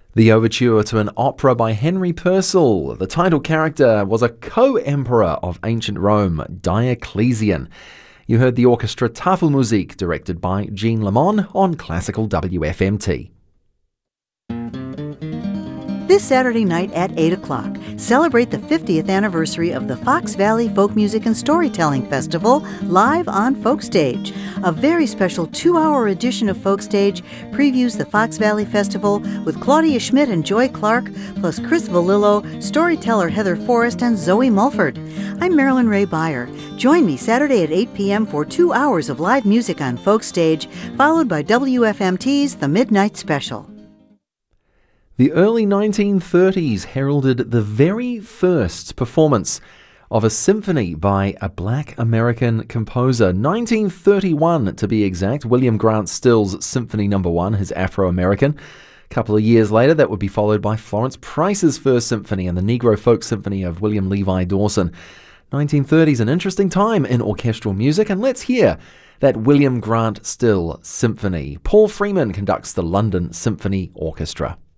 The overture to an opera by Henry Purcell. The title character was a co-emperor of ancient Rome, Diocletian. You heard the orchestra Tafelmusik, directed by Jean Lemon on Classical WFMT. This Saturday night at 8 o'clock, celebrate the 50th anniversary of the Fox Valley Folk Music and Storytelling Festival live on Folkstage. A very special 2-hour edition of Folkstage previews the Fox Valley Festival with Claudia Schmidt and Joy Clark, plus Chris Valillo, storyteller Heather Forrest, and Zoe Mulford. I'm Marilyn Ray Beyer. Join me Saturday at 8 p.m. for 2 hours of live music on Folkstage, followed by WFMT's The Midnight Special. The early 1930s heralded the very first performance of a symphony by a black American composer. 1931 to be exact, William Grant Still's Symphony No. 1, his Afro-American. A couple of years later, that would be followed by Florence Price's first symphony and the Negro Folk Symphony of William Levi Dawson. 1930s, an interesting time in orchestral music, and let's hear that William Grant Still Symphony. Paul Freeman conducts the London Symphony Orchestra.